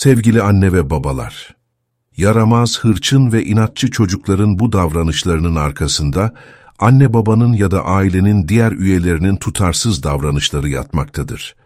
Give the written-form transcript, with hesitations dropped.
Sevgili anne ve babalar, yaramaz, hırçın ve inatçı çocukların bu davranışlarının arkasında anne babanın ya da ailenin diğer üyelerinin tutarsız davranışları yatmaktadır.